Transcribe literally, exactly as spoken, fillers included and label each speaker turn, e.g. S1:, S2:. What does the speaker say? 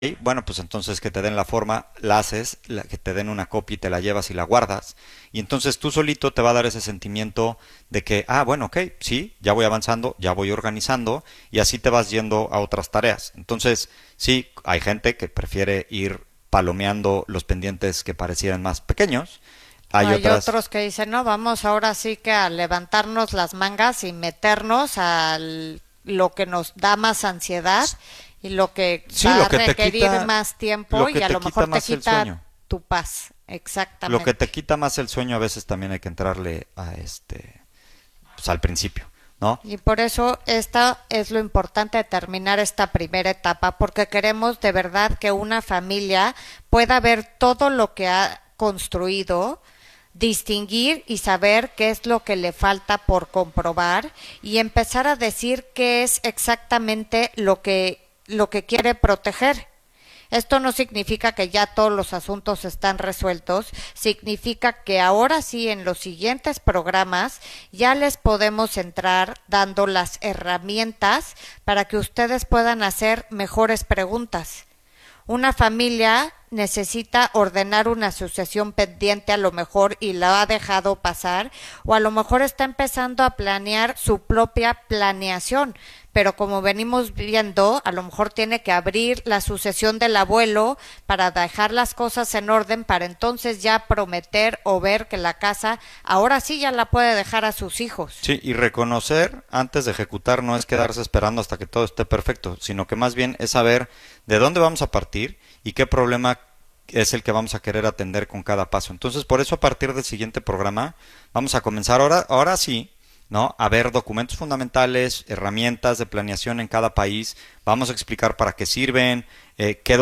S1: Y bueno, pues entonces que te den la forma, la haces, la- que te den una copia y te la llevas y la guardas. Y entonces tú solito te va a dar ese sentimiento de que, ah, bueno, ok, sí, ya voy avanzando, ya voy organizando y así te vas yendo a otras tareas. Entonces, sí, hay gente que prefiere ir palomeando los pendientes que parecieran más pequeños.
S2: O
S1: Hay
S2: hay
S1: otras,
S2: otros que dicen, no, vamos ahora sí que a levantarnos las mangas y meternos a lo que nos da más ansiedad y lo que
S1: sí,
S2: va
S1: lo
S2: a
S1: que te
S2: requerir
S1: quita,
S2: más tiempo
S1: lo
S2: y
S1: que
S2: a
S1: te
S2: lo
S1: quita
S2: mejor te
S1: más el
S2: quita
S1: sueño.
S2: tu paz.
S1: Lo que te
S2: Exactamente.
S1: quita más el sueño a veces también hay que entrarle a este, pues al principio, ¿no?
S2: Y por eso esta es lo importante de terminar esta primera etapa, porque queremos de verdad que una familia pueda ver todo lo que ha construido, distinguir y saber qué es lo que le falta por comprobar y empezar a decir qué es exactamente lo que lo que quiere proteger. Esto no significa que ya todos los asuntos están resueltos, significa que ahora sí en los siguientes programas ya les podemos entrar dando las herramientas para que ustedes puedan hacer mejores preguntas. Una familia necesita ordenar una sucesión pendiente a lo mejor y la ha dejado pasar o a lo mejor está empezando a planear su propia planeación, pero como venimos viendo, a lo mejor tiene que abrir la sucesión del abuelo para dejar las cosas en orden para entonces ya prometer o ver que la casa ahora sí ya la puede dejar a sus hijos.
S1: Sí, y reconocer antes de ejecutar no es quedarse esperando hasta que todo esté perfecto, sino que más bien es saber de dónde vamos a partir y qué problema es el que vamos a querer atender con cada paso. Entonces, por eso a partir del siguiente programa vamos a comenzar ahora, ahora sí, ¿no? A ver documentos fundamentales, herramientas de planeación en cada país, vamos a explicar para qué sirven, eh, qué